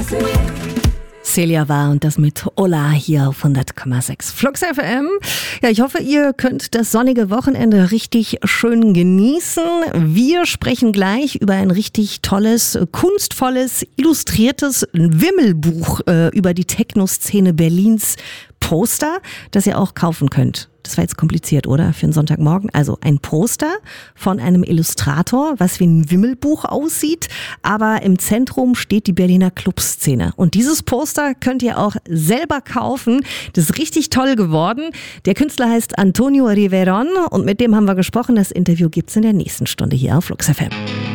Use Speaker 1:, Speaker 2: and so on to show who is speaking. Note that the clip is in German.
Speaker 1: Celia war und das mit Ola hier auf 100,6 Flux FM. Ja, ich hoffe, ihr könnt das sonnige Wochenende richtig schön genießen. Wir sprechen gleich über ein richtig tolles, kunstvolles, illustriertes Wimmelbuch über die Techno-Szene Berlins. Poster, das ihr auch kaufen könnt. Das war jetzt kompliziert, oder? Für einen Sonntagmorgen. Also ein Poster von einem Illustrator, was wie ein Wimmelbuch aussieht, aber im Zentrum steht die Berliner Clubszene. Und dieses Poster könnt ihr auch selber kaufen. Das ist richtig toll geworden. Der Künstler heißt Antonio Riveron und mit dem haben wir gesprochen. Das Interview gibt's in der nächsten Stunde hier auf Flux FM.